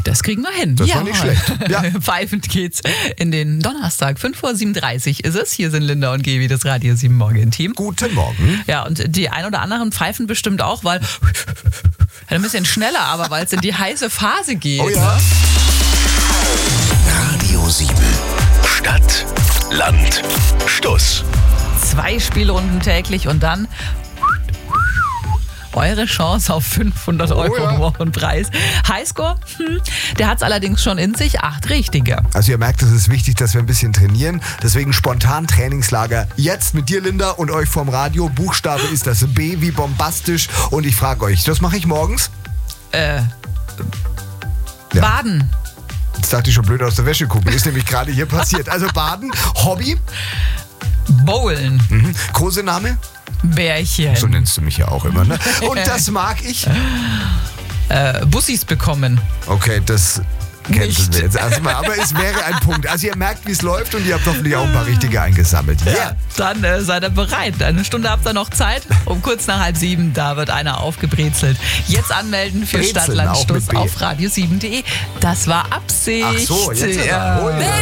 Das kriegen wir hin. Das war nicht schlecht. Ja. Pfeifend geht's in den Donnerstag. 5:37 ist es. Hier sind Linda und Gevi, das Radio 7 Morgen-Team. Guten Morgen. Ja, und die ein oder anderen pfeifen bestimmt auch, weil ein bisschen schneller, aber weil es in die heiße Phase geht. Oh ja. Radio 7. Stadt, Land, Stuss. 2 Spielrunden täglich und dann eure Chance auf 500 Euro ja. Wochenpreis. Highscore, der hat es allerdings schon in sich. 8 richtige. Also ihr merkt, es ist wichtig, dass wir ein bisschen trainieren. Deswegen spontan Trainingslager jetzt mit dir, Linda, und euch vom Radio. Buchstabe ist das B wie bombastisch. Und ich frage euch, das mache ich morgens? Baden. Jetzt dachte ich schon blöd aus der Wäsche gucken. Ist nämlich gerade hier passiert. Also Baden, Hobby, Bowlen. Kosename, Bärchen. so nennst du mich ja auch immer, ne? Und das mag ich. Bussis bekommen. Okay, das Nicht. canceln wir jetzt erstmal. Aber es wäre ein Punkt. Also ihr merkt, wie es läuft und ihr habt hoffentlich auch ein paar richtige eingesammelt. Ja. Ja, dann seid ihr bereit. Eine Stunde habt ihr noch Zeit. Um kurz nach 6:30, da wird einer aufgebrezelt. Jetzt anmelden für Brezeln, Stadtland auch Stuss mit B. auf radio7.de. Das war Absicht. Ach so, jetzt ja. aber.